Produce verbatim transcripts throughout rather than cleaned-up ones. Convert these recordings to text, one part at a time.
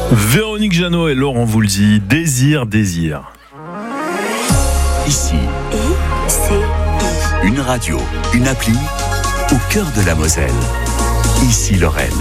Véronique Jeannot et Laurent Voulzy, Désir, Désir. Ici, I C I. une radio, une appli au cœur de la Moselle. Ici Lorraine.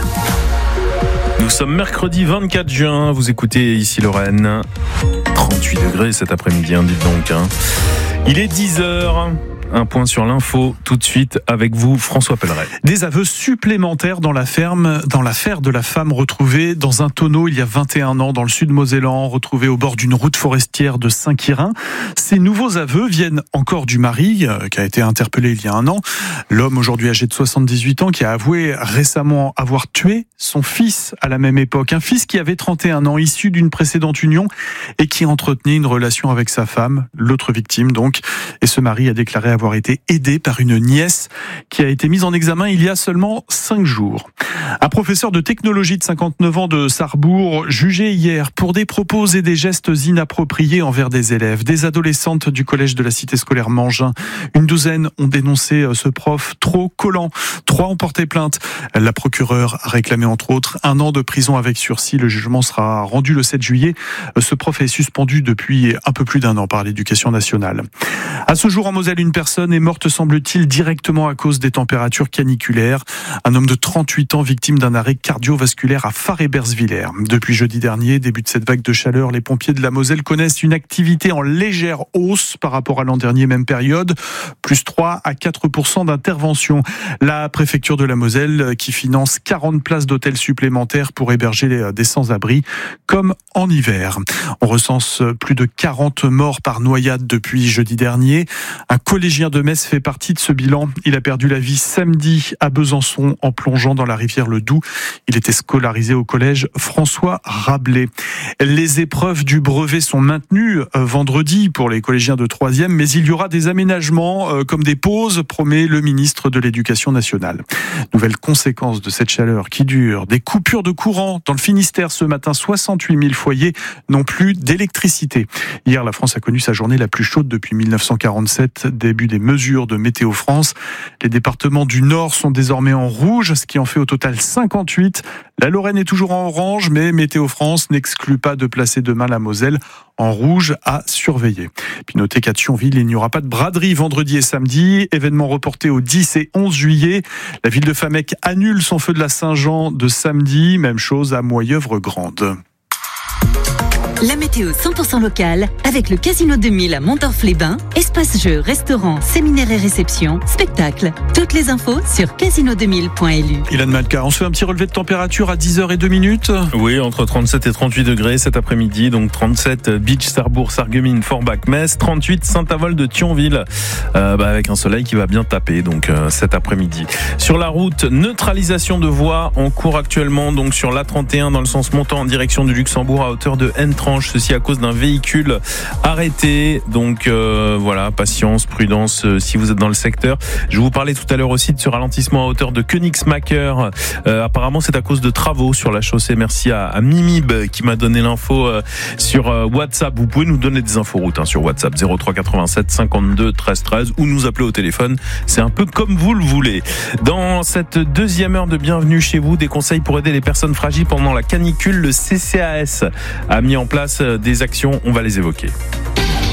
Nous sommes mercredi vingt-quatre juin, vous écoutez Ici Lorraine. trente-huit degrés cet après-midi, hein, dites donc. Hein. Il est dix heures. Un point sur l'info, tout de suite avec vous, François Pelleret. Des aveux supplémentaires dans la ferme, dans l'affaire de la femme retrouvée dans un tonneau il y a vingt et un ans dans le sud Mosellan, retrouvée au bord d'une route forestière de Saint-Quirin. Ces nouveaux aveux viennent encore du mari, euh, qui a été interpellé il y a un an. L'homme aujourd'hui âgé de soixante-dix-huit ans qui a avoué récemment avoir tué son fils à la même époque. Un fils qui avait trente et un ans, issu d'une précédente union et qui entretenait une relation avec sa femme, l'autre victime donc. Et ce mari a déclaré avoir été aidé par une nièce qui a été mise en examen il y a seulement cinq jours. Un professeur de technologie de cinquante-neuf ans de Sarrebourg, jugé hier pour des propos et des gestes inappropriés envers des élèves. Des adolescentes du collège de la cité scolaire Mangin. Une douzaine ont dénoncé ce prof trop collant. Trois ont porté plainte. La procureure a réclamé entre autres un an de prison avec sursis. Le jugement sera rendu le sept juillet. Ce prof est suspendu depuis un peu plus d'un an par l'éducation nationale. À ce jour en Moselle, une personne est morte, semble-t-il, directement à cause des températures caniculaires. Un homme de trente-huit ans victime d'un arrêt cardiovasculaire à Fars-et-Bersviller. Depuis jeudi dernier, début de cette vague de chaleur, les pompiers de la Moselle connaissent une activité en légère hausse par rapport à l'an dernier, même période, plus trois à quatre pour cent d'intervention. La préfecture de la Moselle qui finance quarante places d'hôtels supplémentaires pour héberger des sans-abri, comme en hiver. On recense plus de quarante morts par noyade depuis jeudi dernier. Un collégien de Metz fait partie de ce bilan. Il a perdu la vie samedi à Besançon en plongeant dans la rivière le Doubs. Il était scolarisé au collège François Rabelais. Les épreuves du brevet sont maintenues vendredi pour les collégiens de troisième, mais il y aura des aménagements comme des pauses, promet le ministre de l'Éducation nationale. Nouvelle conséquence de cette chaleur qui dure, des coupures de courant dans le Finistère ce matin. soixante-huit mille foyers n'ont plus d'électricité. Hier, la France a connu sa journée la plus chaude depuis mille neuf cent quarante-sept, début des mesures de Météo France. Les départements du Nord sont désormais en rouge, ce qui en fait au total cinquante-huit. La Lorraine est toujours en orange, mais Météo France n'exclut pas de placer demain la Moselle en rouge à surveiller. Puis notez qu'à Thionville, il n'y aura pas de braderie vendredi et samedi. Événement reporté au dix et onze juillet. La ville de Famec annule son feu de la Saint-Jean de samedi. Même chose à Moyeuvre-Grande. La météo cent pour cent locale avec le Casino deux mille à Montorf-les-Bains. Espace jeux, restaurants, séminaires et réceptions, spectacles. Toutes les infos sur casino deux mille point l u. Ilan Malka, on se fait un petit relevé de température à dix heures deux minutes. Oui, entre trente-sept et trente-huit degrés cet après-midi. Donc trente-sept Beach, Sarrebourg, Sarreguemines, Forbach, Metz. trente-huit Saint-Avold de Thionville. Euh, bah, avec un soleil qui va bien taper donc euh, cet après-midi. Sur la route, neutralisation de voies en cours actuellement donc sur l'A trente et un dans le sens montant en direction du Luxembourg à hauteur de N trente. Ceci à cause d'un véhicule arrêté. Donc euh, voilà, patience, prudence euh, si vous êtes dans le secteur. Je vous parlais tout à l'heure aussi de ce ralentissement à hauteur de Königsmacker. Euh, apparemment, c'est à cause de travaux sur la chaussée. Merci à, à Mimib qui m'a donné l'info euh, sur euh, WhatsApp. Vous pouvez nous donner des infos routes hein, sur WhatsApp zéro trois quatre-vingt-sept cinquante-deux treize treize ou nous appeler au téléphone. C'est un peu comme vous le voulez. Dans cette deuxième heure de Bienvenue chez vous, des conseils pour aider les personnes fragiles pendant la canicule. Le C C A S a mis en place des actions, on va les évoquer.